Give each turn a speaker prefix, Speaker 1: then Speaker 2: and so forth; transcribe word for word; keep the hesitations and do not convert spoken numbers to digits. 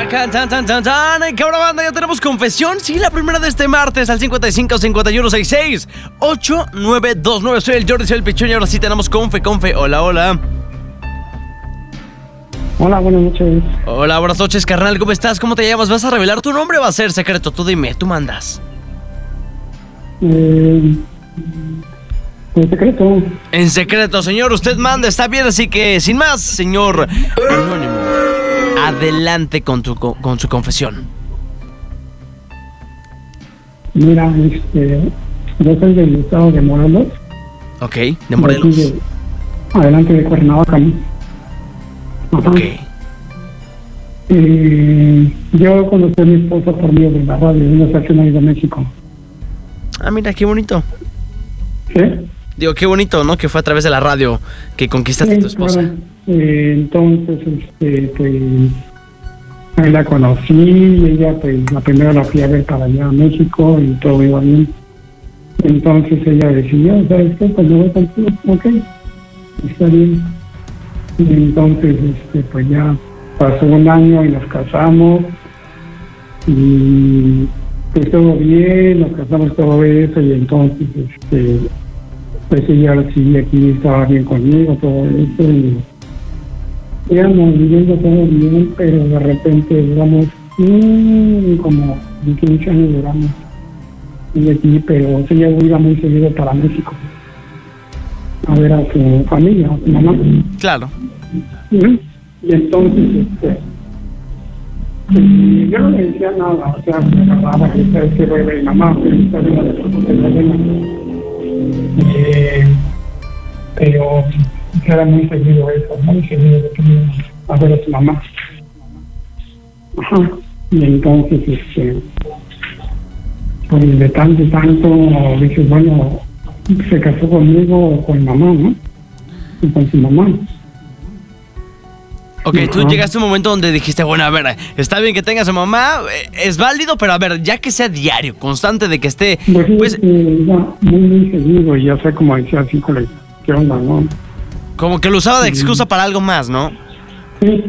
Speaker 1: Can, tan, tan, tan, tan. ¿Qué hora, banda? ¿Ya tenemos confesión? Sí, la primera de este martes al cincuenta y cinco, cincuenta y uno, sesenta y seis, ocho nueve dos nueve. Soy el Jordi, soy el Pichón y ahora sí tenemos confe, confe. Hola, hola.
Speaker 2: Hola, buenas noches.
Speaker 1: Hola, buenas noches, carnal. ¿Cómo estás? ¿Cómo te llamas? ¿Vas a revelar tu nombre o va a ser secreto? Tú dime, tú mandas.
Speaker 2: Eh, en secreto.
Speaker 1: En secreto, señor. Usted manda, está bien. Así que, sin más, señor Anónimo, adelante con, tu, con su confesión.
Speaker 2: Mira, este, yo soy del estado de Morelos.
Speaker 1: Ok, de Morelos.
Speaker 2: De, adelante de Cuernavaca, ¿no? Ajá.
Speaker 1: Ok.
Speaker 2: Eh, yo conocí a mi esposa por medio de la radio de una estación ahí de México.
Speaker 1: Ah, mira, qué bonito.
Speaker 2: ¿Sí?
Speaker 1: Digo, qué bonito, ¿no? Que fue a través de la radio que conquistaste a tu esposa.
Speaker 2: Bueno, eh, entonces, este, pues, ahí la conocí y ella, pues, la primera la fui a ver para allá a México y todo iba bien. Entonces ella decidió, ¿sabes qué? Pues me voy contigo, ok, está bien. Y entonces, este, pues ya pasó un año y nos casamos y pues todo bien, nos casamos todo eso y entonces, este, pues ella sí aquí estaba bien conmigo, todo eso y íbamos viviendo todo bien, pero de repente duramos mmm, como quince años duramos y aquí, pero ella iba muy seguido para México a ver a su familia, a su mamá.
Speaker 1: Claro.
Speaker 2: Y entonces, este, y yo no le decía nada, o sea, me agarraba que sabes que voy a ver a mi mamá, pero está bien la de eh, pero era muy seguido eso, muy seguido de que iba a ver a su mamá. Ajá. Y entonces, este, pues de tanto, tanto, dices, bueno, se casó conmigo o con mamá, ¿no? Y con su mamá.
Speaker 1: Ok, tú
Speaker 2: Ajá.
Speaker 1: llegaste a un momento donde dijiste, bueno, a ver, está bien que tenga su mamá, eh, es válido, pero a ver, ya que sea diario, constante de que esté,
Speaker 2: Pues, sí,
Speaker 1: pues,
Speaker 2: eh, ya, muy, muy seguido, y ya sé como decía así, ¿qué onda, no?
Speaker 1: como que lo usaba de excusa para algo más, ¿no?
Speaker 2: Sí,